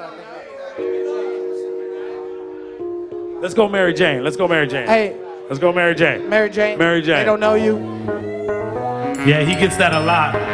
Let's go Mary Jane. Let's go Mary Jane. Hey. Let's go Mary Jane. Mary Jane. Mary Jane. They don't know you. Yeah, he gets that a lot.